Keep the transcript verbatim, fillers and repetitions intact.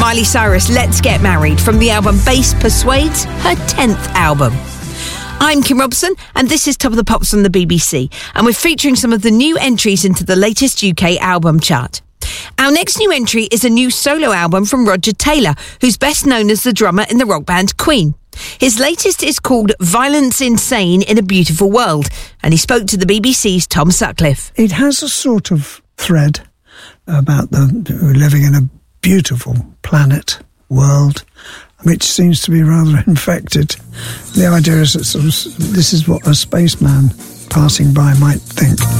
Miley Cyrus, Let's Get Married, from the album Bass Persuades, her tenth album. I'm Kim Robson, and this is Top of the Pops on the B B C, and we're featuring some of the new entries into the latest U K album chart. Our next new entry is a new solo album from Roger Taylor, who's best known as the drummer in the rock band Queen. His latest is called Violence Insane in a Beautiful World, and he spoke to the B B C's Tom Sutcliffe. It has a sort of thread about the living in a beautiful planet, world, which seems to be rather infected. The idea is that sort of, this is what a spaceman passing by might think.